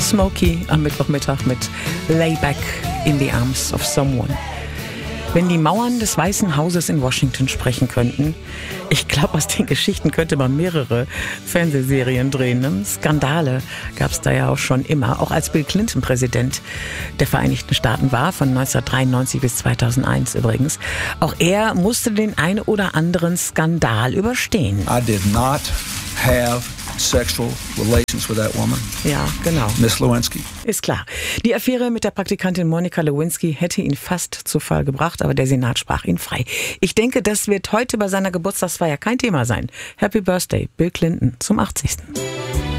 Smokey am Mittwochmittag mit Lay Back in the Arms of Someone. Wenn die Mauern des Weißen Hauses in Washington sprechen könnten, ich glaube, aus den Geschichten könnte man mehrere Fernsehserien drehen. Ne? Skandale gab es da ja auch schon immer, auch als Bill Clinton Präsident der Vereinigten Staaten war, von 1993 bis 2001 übrigens. Auch er musste den ein oder anderen Skandal überstehen. I did not have sexual relations with that woman. Ja, genau. Miss Lewinsky. Ist klar. Die Affäre mit der Praktikantin Monica Lewinsky hätte ihn fast zu Fall gebracht, aber der Senat sprach ihn frei. Ich denke, das wird heute bei seiner Geburtstagsfeier kein Thema sein. Happy Birthday, Bill Clinton, zum 80.